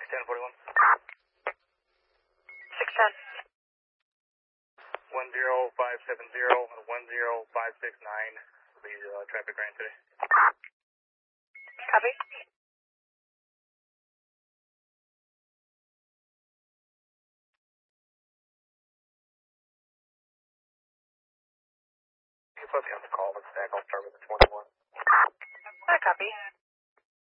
1041. 610. 10570 and 10569 will be traffic rain today. Copy. You put me on the call, let's stack, I'll start with the 21. I copy.